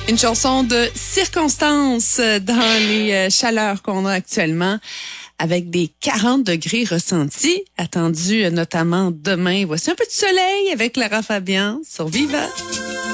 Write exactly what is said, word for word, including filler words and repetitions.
Une chanson de circonstance dans les chaleurs qu'on a actuellement, avec des quarante degrés ressentis, attendus notamment demain. Voici un peu de soleil avec Lara Fabian sur Viva.